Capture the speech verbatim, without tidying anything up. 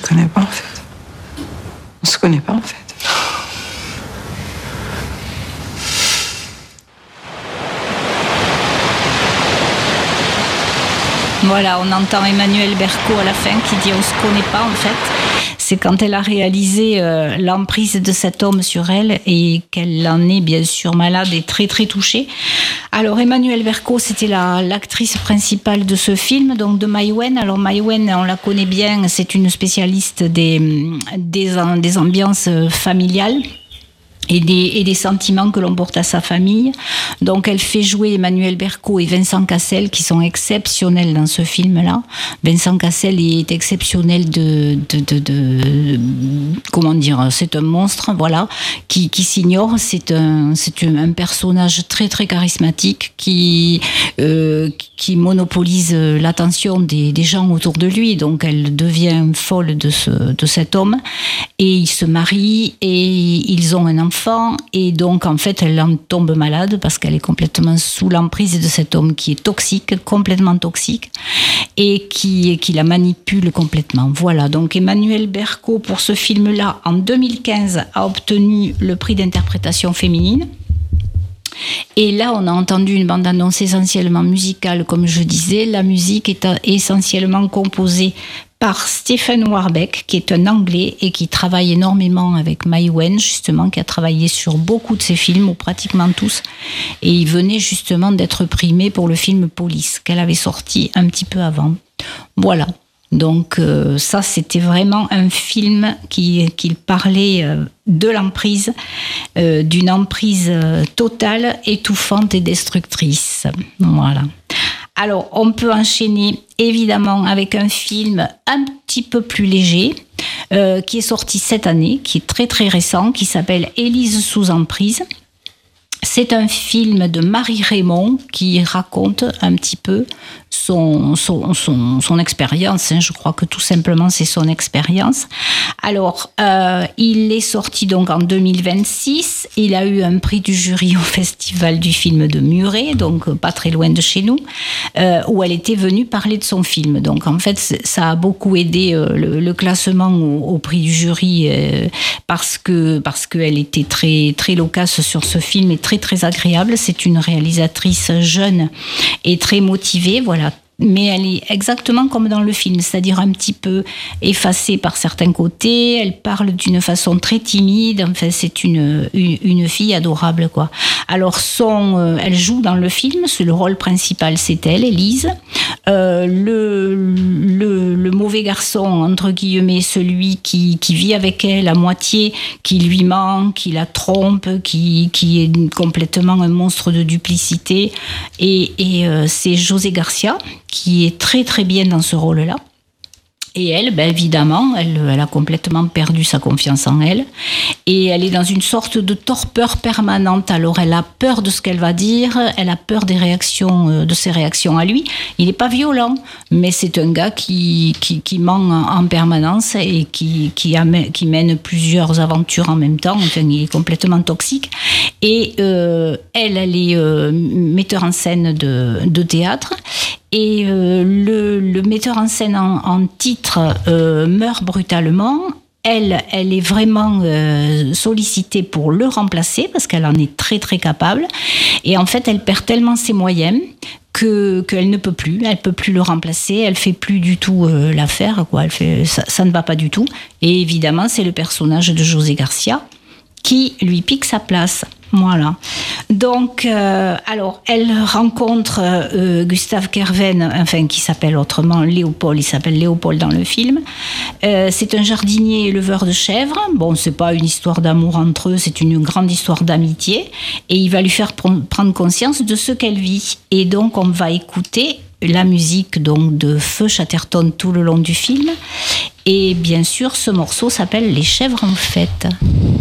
connaît pas en fait. On se connaît pas en fait. Voilà, on entend Emmanuelle Berco à la fin qui dit on se connaît pas en fait. C'est quand elle a réalisé euh, l'emprise de cet homme sur elle et qu'elle en est bien sûr malade et très très touchée. Alors Emmanuelle Berco, c'était la, l'actrice principale de ce film, donc de Maïwenn. Alors Maïwenn, on la connaît bien, c'est une spécialiste des, des, des ambiances familiales. Et des, et des sentiments que l'on porte à sa famille. Donc, elle fait jouer Emmanuelle Berco et Vincent Cassel, qui sont exceptionnels dans ce film-là. Vincent Cassel est exceptionnel de, de, de, de comment dire, c'est un monstre, voilà, qui, qui s'ignore. C'est un, c'est un personnage très, très charismatique qui, euh, qui monopolise l'attention des, des gens autour de lui. Donc, elle devient folle de ce, de cet homme. Et ils se marient et ils ont un enfant. Et donc, en fait, elle en tombe malade parce qu'elle est complètement sous l'emprise de cet homme qui est toxique, complètement toxique, et qui, qui la manipule complètement. Voilà, donc Emmanuelle Berco, pour ce film-là, en deux mille quinze, a obtenu le prix d'interprétation féminine. Et là, on a entendu une bande-annonce essentiellement musicale, comme je disais. La musique est essentiellement composée par Stephen Warbeck, qui est un Anglais et qui travaille énormément avec Maïwenn, justement, qui a travaillé sur beaucoup de ses films, ou pratiquement tous. Et il venait justement d'être primé pour le film Police, qu'elle avait sorti un petit peu avant. Voilà. Donc euh, ça, c'était vraiment un film qui, qui parlait euh, de l'emprise, euh, d'une emprise euh, totale, étouffante et destructrice. Voilà. Alors, on peut enchaîner évidemment avec un film un petit peu plus léger, euh, qui est sorti cette année, qui est très très récent, qui s'appelle Élise sous emprise. C'est un film de Marie Raymond qui raconte un petit peu son, son, son, son expérience. Je crois que tout simplement c'est son expérience. Alors, euh, il est sorti donc en deux mille vingt-six. Il a eu un prix du jury au Festival du film de Muret, donc pas très loin de chez nous, euh, où elle était venue parler de son film. Donc en fait, ça a beaucoup aidé euh, le, le classement au, au prix du jury euh, parce que parce qu'elle était très très loquace sur ce film et très très agréable. C'est une réalisatrice jeune et très motivée, voilà. Mais elle est exactement comme dans le film, c'est-à-dire un petit peu effacée par certains côtés. Elle parle d'une façon très timide. Enfin, c'est une une, une fille adorable, quoi. Alors, son, euh, elle joue dans le film. C'est le rôle principal, c'est elle, Élise. Euh, le, le le mauvais garçon, entre guillemets, celui qui qui vit avec elle à moitié, qui lui ment, qui la trompe, qui qui est complètement un monstre de duplicité. Et et euh, c'est José Garcia, qui est très très bien dans ce rôle-là. Et elle, ben évidemment, elle, elle a complètement perdu sa confiance en elle. Et elle est dans une sorte de torpeur permanente. Alors, elle a peur de ce qu'elle va dire, elle a peur des réactions, de ses réactions à lui. Il n'est pas violent, mais c'est un gars qui, qui, qui ment en permanence et qui, qui, amène, qui mène plusieurs aventures en même temps. Enfin, il est complètement toxique. Et euh, elle, elle est euh, metteur en scène de, de théâtre. Et euh, le, le metteur en scène en, en titre euh, meurt brutalement. Elle, elle est vraiment euh, sollicitée pour le remplacer parce qu'elle en est très très capable. Et en fait, elle perd tellement ses moyens que qu'elle ne peut plus. Elle peut plus le remplacer. Elle fait plus du tout euh, l'affaire, quoi. Elle fait ça, ça ne va pas du tout. Et évidemment, c'est le personnage de José Garcia qui lui pique sa place. Voilà. Donc, euh, alors, elle rencontre euh, Gustave Kerven, enfin, qui s'appelle autrement Léopold. Il s'appelle Léopold dans le film. Euh, c'est un jardinier éleveur de chèvres. Bon, c'est pas une histoire d'amour entre eux, c'est une grande histoire d'amitié. Et il va lui faire pr- prendre conscience de ce qu'elle vit. Et donc, on va écouter la musique donc de Feu Chatterton tout le long du film. Et bien sûr, ce morceau s'appelle Les chèvres en fête.